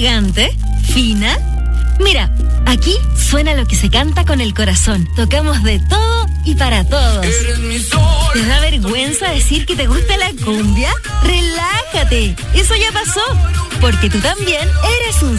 elegante, fina. Mira, aquí suena lo que se canta con el corazón. Tocamos de todo y para todos. ¿Te da vergüenza decir que te gusta la cumbia? ¡Relájate! Eso ya pasó, porque tú también eres un